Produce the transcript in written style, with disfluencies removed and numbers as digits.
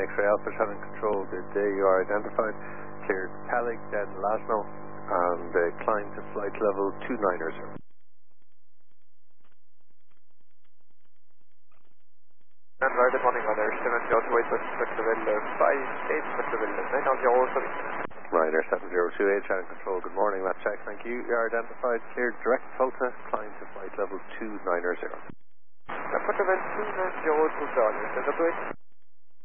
X-ray Alpha Shannon Control, good day, you are identified, cleared Talig, then Lasno, and climb to flight level 290. And good morning, weather 70 wait for Victorville 58 Victorville 900 Ryder 7028 Shannon Control, good morning, that check, thank you, you are identified, cleared direct Tulsa, climb to flight level 290. Victorville 290 to Charlie, is that right?